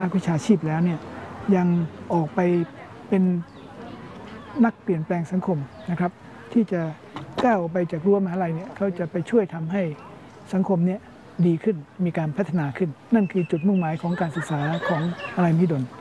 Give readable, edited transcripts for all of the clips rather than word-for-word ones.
นักวิชาชีพแล้วเนี่ยยังออกไปเป็นนักเปลี่ยนแปลงสังคมนะครับที่จะก้าวไปจากรั้วมหาลัยเนี่ยเขาจะไปช่วยทำให้สังคมเนี่ยดีขึ้นมีการพัฒนาขึ้นนั่นคือจุดมุ่งหมายของการศึกษาของมหาลัยมหิดล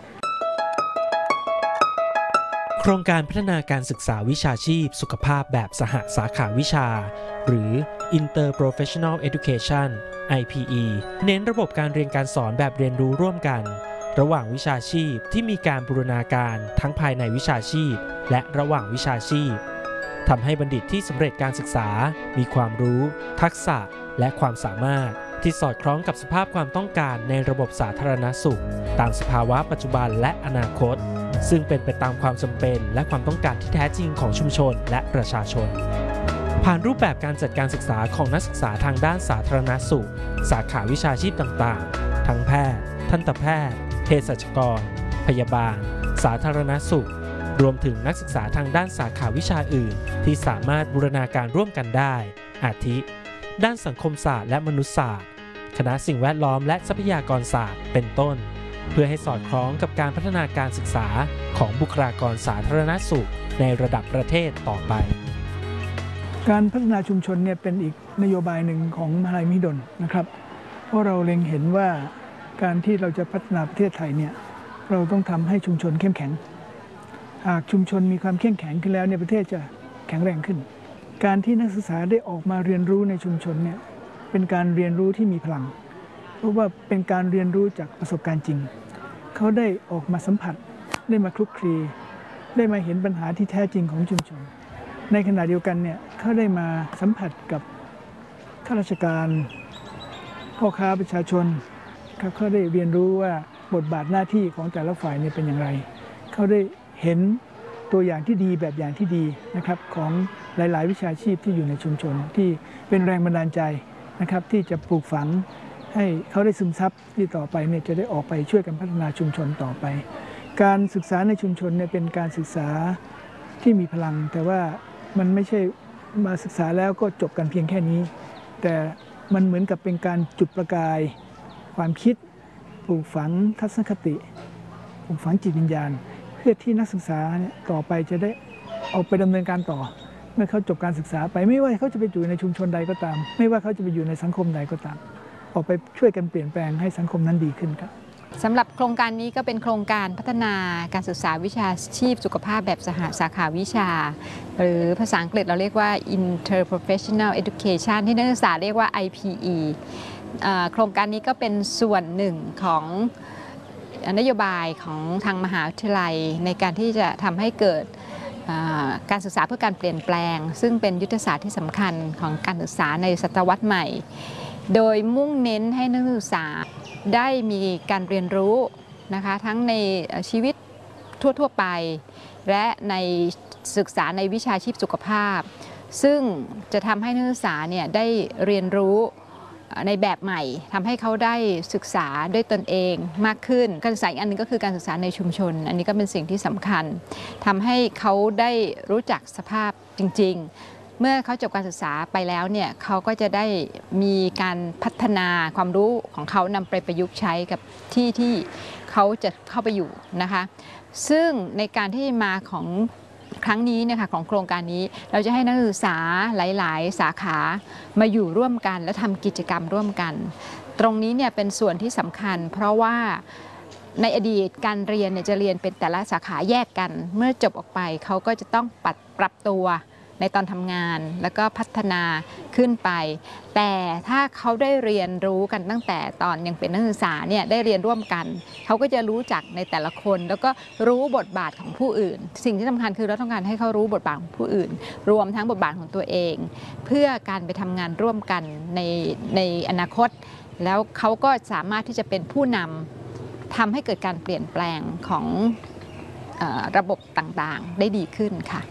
โครงการพัฒนาการศึกษาวิชาชีพสุขภาพแบบสหสาขาวิชาหรือ Interprofessional Education IPE เน้นระบบการเรียนการสอนแบบเรียนรู้ร่วมกันระหว่างวิชาชีพที่มีการบูรณาการทั้งภายในวิชาชีพและระหว่างวิชาชีพทำให้บัณฑิตที่สำเร็จการศึกษามีความรู้ทักษะและความสามารถที่สอดคล้องกับสภาพความต้องการในระบบสาธารณสุขตามสภาวะปัจจุบันและอนาคตซึ่งเป็นไปตามความจำเป็นและความต้องการที่แท้จริงของชุมชนและประชาชนผ่านรูปแบบการจัดการศึกษาของนักศึกษาทางด้านสาธารณสุขสาขาวิชาชีพต่างๆทั้งแพทย์ทันตแพทย์เภสัชกรพยาบาลสาธารณสุขรวมถึงนักศึกษาทางด้านสาขาวิชาอื่นที่สามารถบูรณาการร่วมกันได้อาทิด้านสังคมศาสตร์และมนุษยศาสตร์คณะสิ่งแวดล้อมและทรัพยากรศาสตร์เป็นต้นเพื่อให้สอดคล้องกับการพัฒนาการศึกษาของบุคลากรสาธารณสุขในระดับประเทศต่อไปการพัฒนาชุมชนเนี่ยเป็นอีกนโยบายหนึ่งของมหาลัยมหิดลนะครับเพราะเราเล็งเห็นว่าการที่เราจะพัฒนาประเทศไทยเนี่ยเราต้องทำให้ชุมชนเข้มแข็งหากชุมชนมีความเข้มแข็งขึ้นแล้วเนี่ยประเทศจะแข็งแรงขึ้นการที่นักศึกษาได้ออกมาเรียนรู้ในชุมชนเนี่ยเป็นการเรียนรู้ที่มีพลังเพราะว่าเป็นการเรียนรู้จากประสบการณ์จริงเขาได้ออกมาสัมผัสได้มาคลุกคลีได้มาเห็นปัญหาที่แท้จริงของชุมชนในขณะเดียวกันเนี่ยเขาได้มาสัมผัสกับข้าราชการพ่อค้าประชาชนเขาได้เรียนรู้ว่าบทบาทหน้าที่ของแต่ละฝ่ายเนี่ยเป็นอย่างไรเขาได้เห็นตัวอย่างที่ดีแบบอย่างที่ดีนะครับของหลายๆวิชาชีพที่อยู่ในชุมชนที่เป็นแรงบันดาลใจนะครับที่จะปลูกฝังให้เขาได้ซึมซับที่ต่อไปเนี่ยจะได้ออกไปช่วยกันพัฒนาชุมชนต่อไปการศึกษาในชุมชนเนี่ยเป็นการศึกษาที่มีพลังแต่ว่ามันไม่ใช่มาศึกษาแล้วก็จบกันเพียงแค่นี้แต่มันเหมือนกับเป็นการจุดประกายความคิดปลูกฝังทัศนคติปลูกฝังจิตวิญญาณเพื่อที่นักศึกษาเนี่ยต่อไปจะได้เอาไปดำเนินการต่อเมื่อเขาจบการศึกษาไปไม่ว่าเขาจะไปอยู่ในชุมชนใดก็ตามไม่ว่าเขาจะไปอยู่ในสังคมใดก็ตามออกไปช่วยกันเปลี่ยนแปลงให้สังคมนั้นดีขึ้นครับสำหรับโครงการนี้ก็เป็นโครงการพัฒนาการศึกษาวิชาชีพสุขภาพแบบสหสาขาวิชาหรือภาษาอังกฤษเราเรียกว่า Interprofessional Education ที่นักศึกษาเรียกว่า IPE โครงการนี้ก็เป็นส่วนหนึ่งของนโยบายของทางมหาวิทยาลัยในการที่จะทำให้เกิดการศึกษาเพื่อการเปลี่ยนแปลงซึ่งเป็นยุทธศาสตร์ที่สำคัญของการศึกษาในศตวรรษใหม่โดยมุ่งเน้นให้นักศึกษาได้มีการเรียนรู้นะคะทั้งในชีวิตทั่วไปและในศึกษาในวิชาชีพสุขภาพซึ่งจะทำให้นักศึกษาเนี่ยได้เรียนรู้ในแบบใหม่ทำให้เขาได้ศึกษาด้วยตนเองมากขึ้นการศึกษาอีกอันนึงก็คือการศึกษาในชุมชนอันนี้ก็เป็นสิ่งที่สำคัญทำให้เขาได้รู้จักสภาพจริงๆเมื่อเขาจบการศึกษาไปแล้วเนี่ยเขาก็จะได้มีการพัฒนาความรู้ของเขานำไปประยุกต์ใช้กับที่เขาจะเข้าไปอยู่นะคะซึ่งในการที่มาของครั้งนี้นะคะของโครงการนี้เราจะให้นักศึกษาหลายๆสาขามาอยู่ร่วมกันและทำกิจกรรมร่วมกันตรงนี้เนี่ยเป็นส่วนที่สำคัญเพราะว่าในอดีตการเรียนเนี่ยจะเรียนเป็นแต่ละสาขาแยกกันเมื่อจบออกไปเขาก็จะต้องปรับตัวในตอนทำงานแล้วก็พัฒนาขึ้นไปแต่ถ้าเขาได้เรียนรู้กันตั้งแต่ตอนยังเป็นนักศึกษาเนี่ยได้เรียนร่วมกันเขาก็จะรู้จักในแต่ละคนแล้วก็รู้บทบาทของผู้อื่นสิ่งที่สำคัญคือเราต้องการให้เขารู้บทบาทของผู้อื่นรวมทั้งบทบาทของตัวเองเพื่อการไปทำงานร่วมกันในอนาคตแล้วเขาก็สามารถที่จะเป็นผู้นำทำให้เกิดการเปลี่ยนแปลงของระบบต่างๆได้ดีขึ้นค่ะ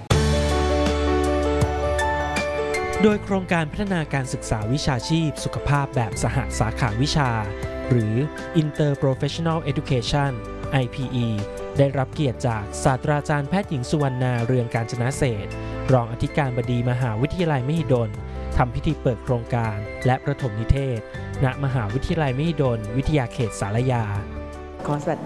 โดยโครงการพัฒนาการศึกษาวิชาชีพสุขภาพแบบสหสาขาวิชาหรือ Interprofessional Education IPE ได้รับเกียรติจากศาสตราจารย์แพทย์หญิงสุวรรณาเรืองกาญจนาเศรษฐ์รองอธิการบดีมหาวิทยาลัยมหิดลทำพิธีเปิดโครงการและประถมนิเทศณมหาวิทยาลัยมหิดลวิทยาเขตสารยาขอสวัส